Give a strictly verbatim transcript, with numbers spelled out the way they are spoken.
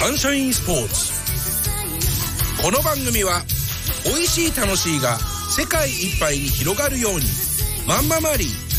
サンシャインスポーツ。この番組はおいしい楽しいが世界いっぱいに広がるように、マンママリー